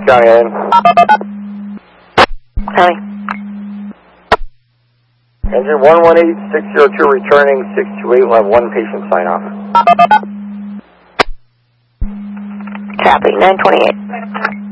Johnny Allen. Hi. Engine 118602 returning 628. We'll have one patient sign off. Copy, 928.